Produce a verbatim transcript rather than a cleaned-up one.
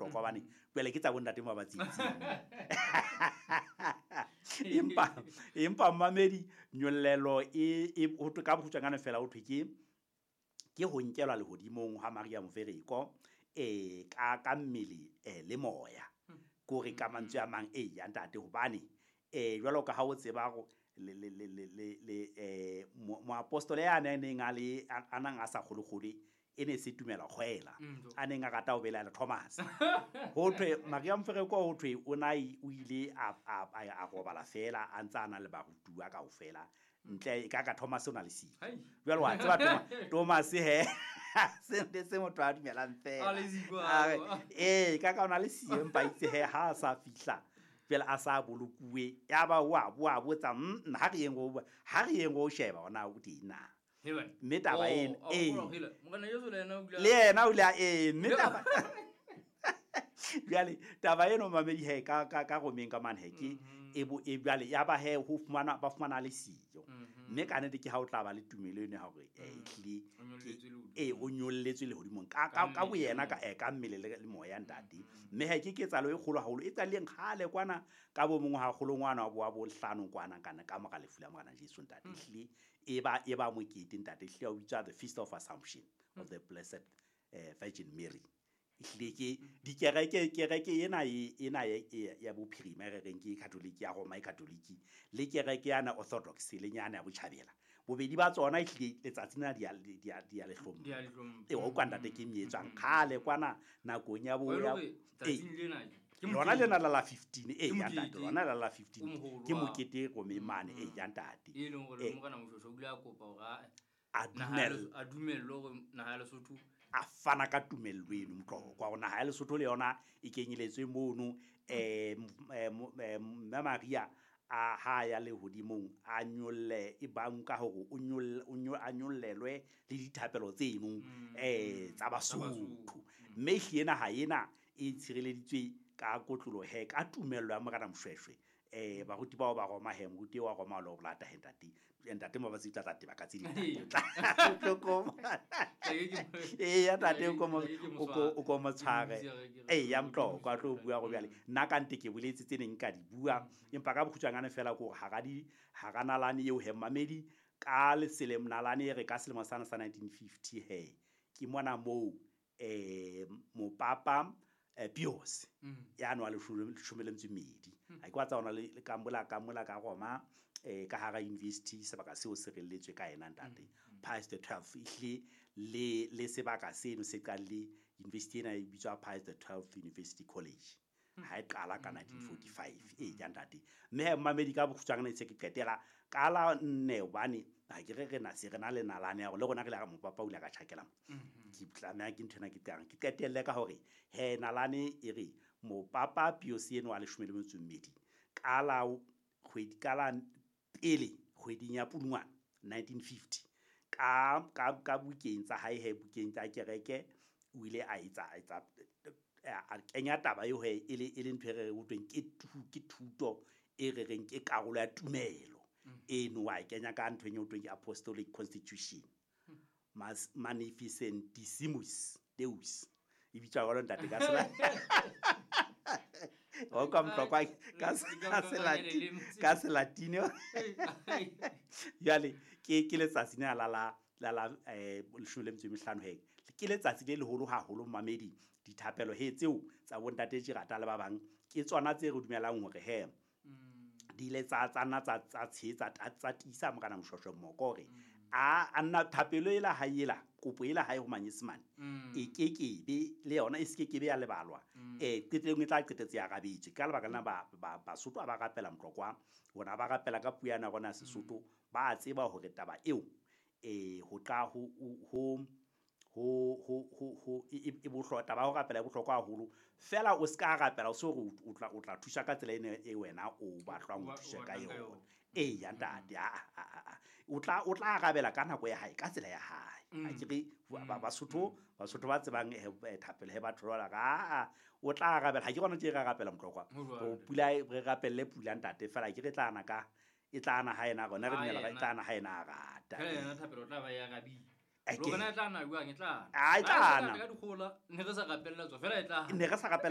mokgwa bane pele ke tsa bontate mo batsitsi impa impa mamedi nyollelo e e ho ka bokhutsana fela ho thwe ke ke ho nkelwa le hodimong ha Maria Mvereko e ka ka mmele e le moya go re ka mantswe a mang e ya ntate hobane e jwalo ka ha o tseba go le le le le le eh mo apostole ya neng a le anang a sa kgolokgole e ne se tumela kgwela a neng a rata ho bela le Thomas ho thwe Maria Mvereko ho thwe o nai o ile a a robala fela a ntsana le barutua ka ofela ntle ka ka Thomas o na le sio jwalo wa tseba Thomas he se nte se motho a dumelang fela eh ka ka ona le sio mpa itse he ha sa fihla fela a sa bolokuwe ya ba wa wa botsa ha re yengo ha re yengo sheba ona o dina meta ba ene eh le yena o la eh meta jale taba eno mamedi he ka ka ka go menga man he ke e bo e jale ya ba he ho fumana ba fumana le siyo mme ka nete ke ha o tla ba le tumelo ene ha gore e hle e o nyolletswe le hodimong ka ka ka bo yena ka e ka mmele le moya ndati mme he ke ke tsalo e kgolo haholo e tsaleng khale kwana ka bo mongwe ha kgolo ngwana wa bo wa bo hlano kwana kana ka moka le fula mwana Jesu ndati hle e ba e ba mokete ndati hle o bitsa the feast of Assumption of the blessed uh, Virgin Mary hleke di kereke kereke ena ena ya bophirima re reng ke Catholic ya Roma e Catholic le kereke yana Orthodox le nyana ya botjhabela bobedi ba tsona hleke letsatsi na dia dia dia le hlomo e o kwanda te ke mietsang khale kwana nakong ya bo ya lona le na la fifteen e ya ntate lona la la fifteen ke mokete go memane e ya ntate e leng gore mo kana moshosho o ile a kopa ga a dumel a dumello go naha ya Lesotho a fana ka tumelo eno motho kwa ona ha le Lesotho le yona e kenyeletswe mono eh Mama Maria a ha ya le hodimong a nyolle e banka hore o nyolle o nyollelwe le dithapelo tseno eh tsa Basotho mme hiena ha yena e tshireleditswe ka kotlolo he ka tumelo ya Morena Moshweshwe eh ba ruti bao ba Roma he moruti wa Roma lo blata he ntate ntate mo ba tsitla tate ba ka tsini tloko eh ya tate o komo o komo tshare eh ya mtlo kwa tlo bua go bjale nna ka nte ke boletse tseneng ka di bua empa ka bokhutsangane fela go ha ga di ha ga nalane eo he mamedi ka le selemo nalane re ka selemo sana sa nineteen fifty he ke mona mo eh mo papa Pios ya no le shumelentse medi a kwa tsa ona le ka mbola ka mola ka Roma eh ka hara university sebaka seo se reletswe ka ena ntate Pius the twelfth ihle le le sebaka seno se ka le university ena e bitswa Pius the twelfth University College ha e qala ka nineteen forty-five e ya ntate mme mamedi ka bokhutsana ne se ke qetela ka la nne bane ha ke re re na se re na le nalane ya go le gona ke la mo papa o ile ka tshakela ke tlamea ke nthena ke tsang ke qetelle ka hore he nalane e re mo papa Pius eno a le shumele metsumedi ka la khwedi ka la pele khweding ya Pudungwana nineteen fifty ka ka ka bukeng tsa hae he bukeng tsa kereke o ile a etsa etsa a kenya taba yo he ile ile ntwe re utlweng ke ke thuto e re reng ke karolo ya tumelo eno wa kenya ka ntwe nyo utlweng Apostolic Constitution mas Magnificentissimus Deus e bitsa go ntate ka sela o ka mtlokwa ka sela ka sela tino yale ke ke letsatsi ne la la la la eh leshome le mehlano he ke letsatsi le leholo haholo mamedi dithapelo he tseo tsa bontate Jirata le ba bang ke tsona tse re dumelang hore he di le tsa tsana tsa tsa tshetsa tsa tisa mo kana Moshweshwe mmoko re a anna thapelo ela ha ela kopo ela ha e ho manyesemane e kekebe le yona e se kekebe ya lebalwa eh qeteleng e tla qetetse ya gabetse ka lebaka lena ba Basotho ba rapela mtlokwa bona ba rapela ka puana gona Sesotho ba tseba hore taba eo eh ho tla ho ho ho ho ho e bohlokwa ba ho rapela bohlokwa haholo fela o ska rapela o so o tla o tla thusa ka tsela ene e wena o ba hlwang o thusa ka yona eh ya ntate a o tla o tla rabela ka nako ya hae ka tsela ya hae a ke re ba Basotho Basotho ba tsebang thapelo he batho ba ga o tla rabela ha ke gona ke ra rapela mtlokwa o pula re rapelle pula ntate fela ke re tlana ka e tlana ha ena gona re dumela ga tlana ha ena rata ka yena thapelo tla ba ya gabi lo gona tlana bua ke tlana a tlana ka dikgola ne re sa rapella tswa fela e tlana ne re sa